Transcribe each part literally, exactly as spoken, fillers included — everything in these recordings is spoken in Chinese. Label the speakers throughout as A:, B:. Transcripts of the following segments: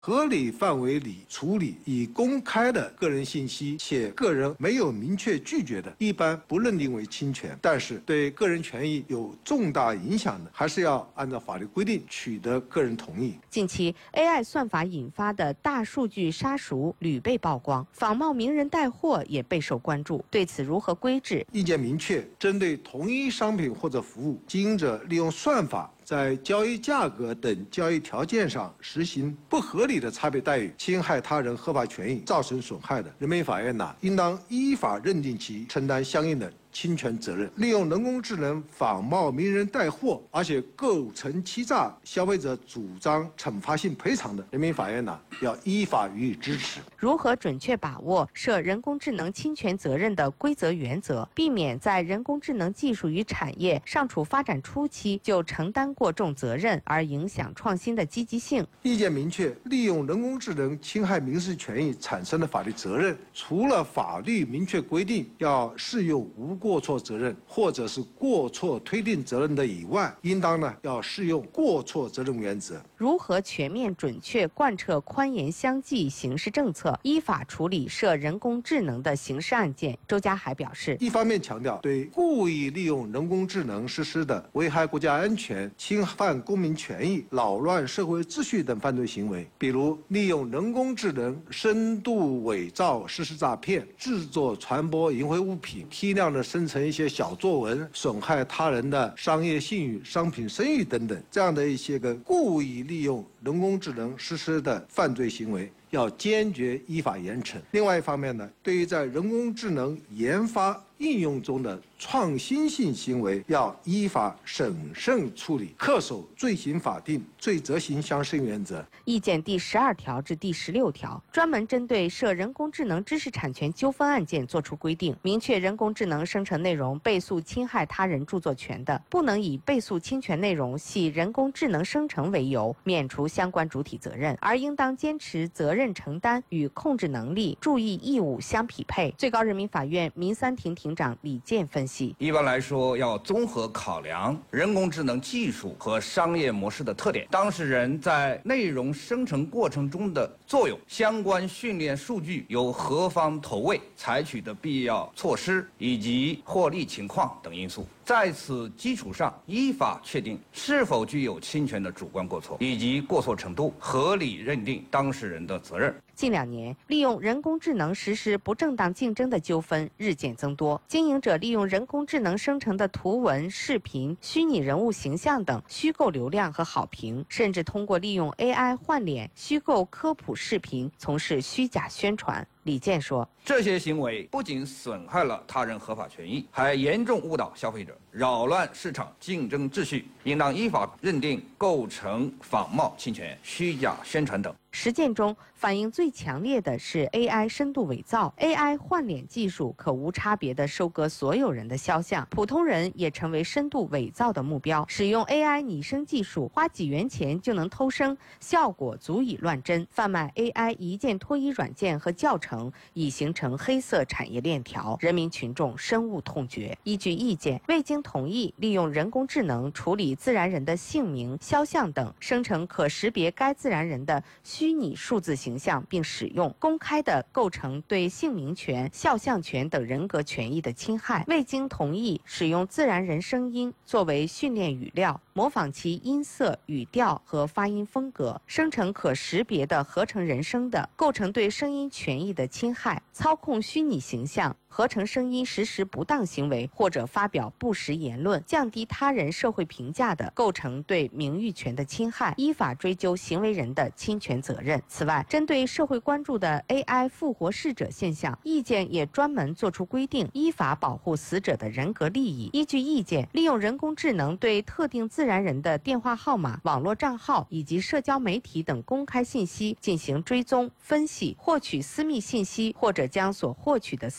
A: 合理范围里处理已公开的个人信息，且个人没有明确拒绝的，一般不认定为侵权。但是对个人权益有重大影响的，还是要按照法律规定取得个人同意。
B: 近期 A I 算法引发的大数据杀熟屡被曝光，仿冒名人带货也备受关注。对此如何规制？
A: 意见明确，针对同一商品或者服务，经营者利用算法在交易价格等交易条件上实行不合理的差别待遇，侵害他人合法权益，造成损害的，人民法院呢，应当依法认定其承担相应的侵权责任。利用人工智能仿冒名人带货，而且构成欺诈，消费者主张惩罚性赔偿的，人民法院呢要依法予以支持。
B: 如何准确把握涉人工智能侵权责任的规则原则，避免在人工智能技术与产业尚处发展初期就承担过重责任，而影响创新的积极性？
A: 意见明确，利用人工智能侵害民事权益产生的法律责任，除了法律明确规定要适用无过错责任或者是过错推定责任的以外，应当呢要适用过错责任原则。
B: 如何全面准确贯彻宽严相济刑事政策，依法处理涉人工智能的刑事案件？周家海表示，
A: 一方面强调对故意利用人工智能实施的危害国家安全、侵犯公民权益、扰乱社会秩序等犯罪行为，比如利用人工智能深度伪造实施诈骗、制作传播淫秽物品、批量的生成一些小作文，损害他人的商业信誉、商品声誉等等，这样的一些个故意利用人工智能实施的犯罪行为，要坚决依法严惩。另外一方面呢，对于在人工智能研发应用中的创新性行为，要依法审慎处理，恪守罪行法定、罪责刑相适应原则。
B: 意见第十二条至第十六条专门针对涉人工智能知识产权纠纷案件作出规定，明确人工智能生成内容被诉侵害他人著作权的，不能以被诉侵权内容系人工智能生成为由免除相关主体责任，而应当坚持责任承担与控制能力、注意义务相匹配。最高人民法院民三庭庭长李健分析，
C: 一般来说，要综合考量人工智能技术和商业模式的特点，当事人在内容生成过程中的作用，相关训练数据由何方投喂，采取的必要措施以及获利情况等因素，在此基础上依法确定是否具有侵权的主观过错以及过错程度，合理认定当事人的责任。
B: 近两年，利用人工智能实施不正当竞争的纠纷日渐增多。经营者利用人工智能生成的图文、视频、虚拟人物形象等虚构流量和好评，甚至通过利用 A I 换脸、虚构科普视频从事虚假宣传。李健说，
C: 这些行为不仅损害了他人合法权益，还严重误导消费者，扰乱市场竞争秩序，应当依法认定构成仿冒侵权、虚假宣传等。
B: 实践中反应最强烈的是 A I 深度伪造。 A I 换脸技术可无差别地收割所有人的肖像，普通人也成为深度伪造的目标。使用 A I 拟声技术，花几元钱就能偷声，效果足以乱真。贩卖 A I 一键脱衣软件和教程已形成黑色产业链条，人民群众深恶痛绝。依据意见，未经同意利用人工智能处理自然人的姓名、肖像等，生成可识别该自然人的虚拟数字形象并使用，公开的构成对姓名权、肖像权等人格权益的侵害。未经同意使用自然人声音作为训练语料，模仿其音色、语调和发音风格，生成可识别的合成人声的，构成对声音权益的侵害。操控虚拟形象、合成声音实施不当行为或者发表不实言论，降低他人社会评价的，构成对名誉权的侵害，依法追究行为人的侵权责任。此外，针对社会关注的 A I 复活逝者现象，意见也专门作出规定，依法保护死者的人格利益。依据意见，利用人工智能对特定自然人的电话号码、网络账号以及社交媒体等公开信息进行追踪、分析，获取私密信息或者将所获取的私密信息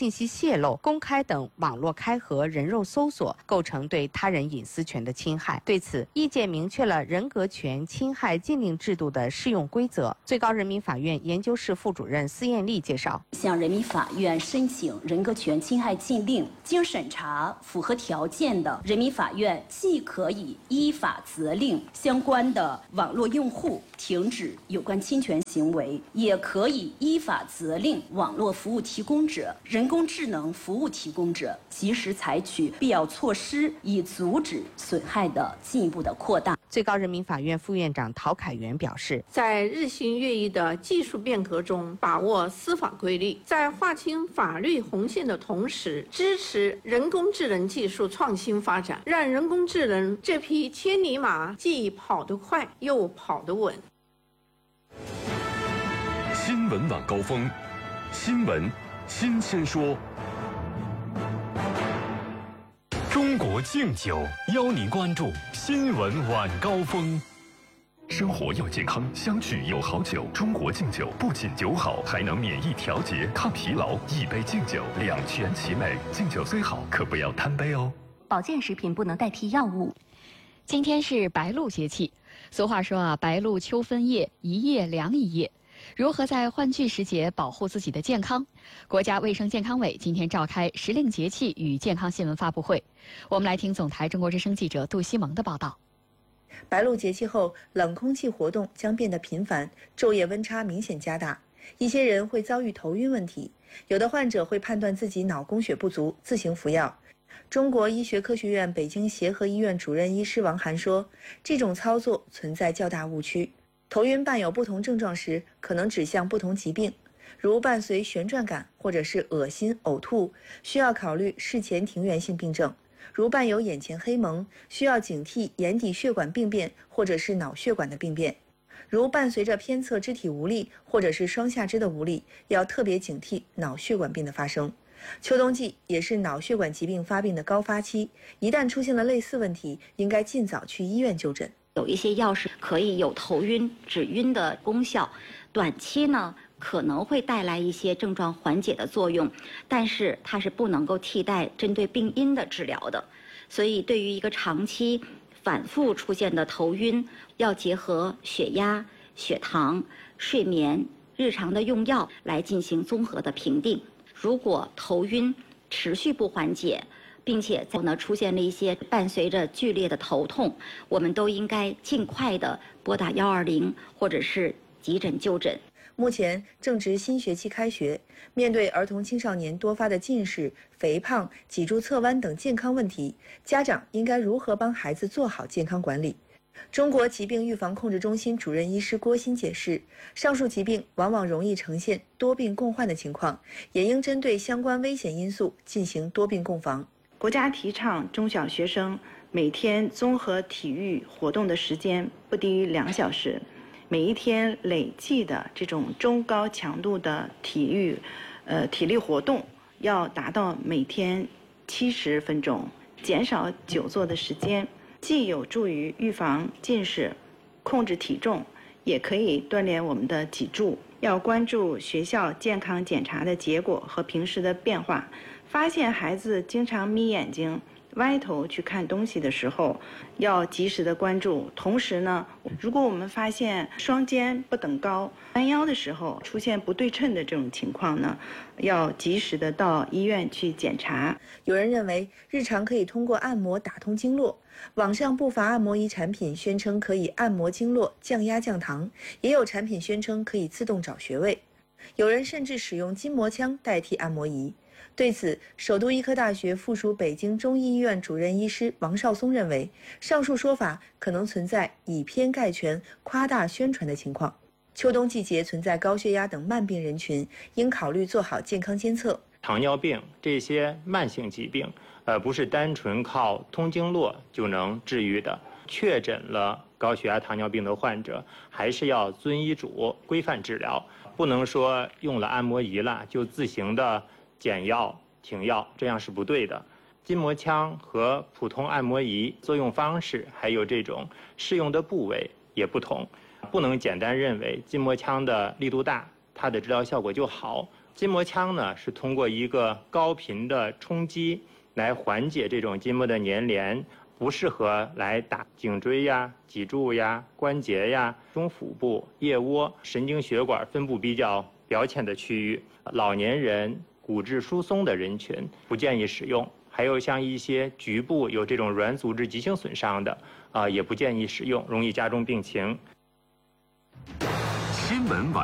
B: 信息泄露、公开等网络开合、人肉搜索，构成对他人隐私权的侵害。对此，意见明确了人格权侵害禁令制度的适用规则。最高人民法院研究室副主任司艳丽介绍，
D: 向人民法院申请人格权侵害禁令，经审查符合条件的，人民法院既可以依法责令相关的网络用户停止有关侵权行为，也可以依法责令网络服务提供者、人工智能服务提供者及时采取必要措施，以阻止损害的进一步的扩大。
B: 最高人民法院副院长陶凯元表示，
E: 在日新月异的技术变革中把握司法规律，在划清法律红线的同时，支持人工智能技术创新发展，让人工智能这匹千里马既跑得快又跑得稳。
F: 新闻晚高峰，新闻新鲜说。中国敬酒邀您关注新闻晚高峰。生活要健康，相聚有好酒。中国敬酒不仅酒好，还能免疫调节、抗疲劳。一杯敬酒，两全其美。敬酒虽好，可不要贪杯哦。
G: 保健食品不能代替药物。
H: 今天是白露节气，俗话说啊，白露秋分夜，一夜凉一夜。如何在换季时节保护自己的健康？国家卫生健康委今天召开时令节气与健康新闻发布会，我们来听总台中国之声记者杜西蒙的报道。
I: 白露节气后，冷空气活动将变得频繁，昼夜温差明显加大，一些人会遭遇头晕问题，有的患者会判断自己脑供血不足，自行服药。中国医学科学院北京协和医院主任医师王涵说，这种操作存在较大误区。头晕伴有不同症状时，可能指向不同疾病，如伴随旋转感或者是恶心、呕吐，需要考虑事前庭源性病症；如伴有眼前黑蒙，需要警惕眼底血管病变或者是脑血管的病变；如伴随着偏侧肢体无力或者是双下肢的无力，要特别警惕脑血管病的发生。秋冬季也是脑血管疾病发病的高发期，一旦出现了类似问题，应该尽早去医院就诊。
G: 有一些药是可以有头晕、止晕的功效，短期呢可能会带来一些症状缓解的作用，但是它是不能够替代针对病因的治疗的。所以对于一个长期反复出现的头晕，要结合血压、血糖、睡眠、日常的用药来进行综合的评定。如果头晕持续不缓解，并且在呢出现了一些伴随着剧烈的头痛，我们都应该尽快的拨打幺二零或者是急诊就诊。
I: 目前正值新学期开学，面对儿童青少年多发的近视、肥胖、脊柱侧弯等健康问题，家长应该如何帮孩子做好健康管理？中国疾病预防控制中心主任医师郭鑫解释，上述疾病往往容易呈现多病共患的情况，也应针对相关危险因素进行多病共防。
J: 国家提倡中小学生每天综合体育活动的时间不低于两小时，每一天累计的这种中高强度的体育，呃体力活动要达到每天七十分钟，减少久坐的时间，既有助于预防近视、控制体重，也可以锻炼我们的脊柱。要关注学校健康检查的结果和平时的变化。发现孩子经常眯眼睛、歪头去看东西的时候，要及时的关注。同时呢，如果我们发现双肩不等高、弯腰的时候出现不对称的这种情况呢，要及时的到医院去检查。
I: 有人认为日常可以通过按摩打通经络，网上不乏按摩仪产品宣称可以按摩经络、降压降糖，也有产品宣称可以自动找穴位。有人甚至使用筋膜枪代替按摩仪。对此，首都医科大学附属北京中医医院主任医师王绍松认为，上述说法可能存在以偏概全、夸大宣传的情况。秋冬季节存在高血压等慢病人群，应考虑做好健康监测。
K: 糖尿病这些慢性疾病，呃，不是单纯靠通经络就能治愈的。确诊了高血压、糖尿病的患者，还是要遵医嘱规范治疗，不能说用了按摩仪了就自行的减药停药，这样是不对的。筋膜枪和普通按摩仪作用方式还有这种适用的部位也不同，不能简单认为筋膜枪的力度大，它的治疗效果就好， 筋膜枪呢是通过一个高频的冲击来缓解这种筋膜的粘连，不适合来打颈椎呀、脊柱呀、关节呀、中腹部、腋窝、神经血管分布比较表浅的区域。老年人、骨质疏松的人群不建议使用。还有像一些局部有这种软组织急性损伤的，啊、呃，也不建议使用，容易加重病情。
F: 新闻晚